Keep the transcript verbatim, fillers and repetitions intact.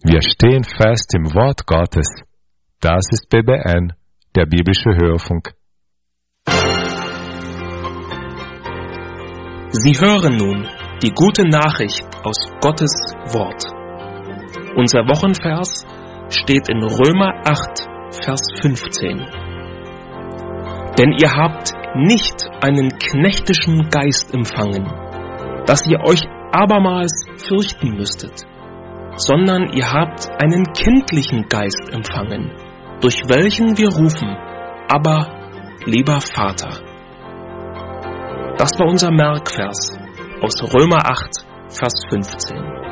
Wir stehen fest im Wort Gottes. Das ist B B N, der biblische Hörfunk. Sie hören nun die gute Nachricht aus Gottes Wort. Unser Wochenvers steht in Römer acht, Vers fünfzehn. Denn ihr habt nicht einen knechtischen Geist empfangen, dass ihr euch abermals fürchten müsstet, sondern ihr habt einen kindlichen Geist empfangen, durch welchen wir rufen, aber lieber Vater. Das war unser Merkvers aus Römer acht, Vers fünfzehn.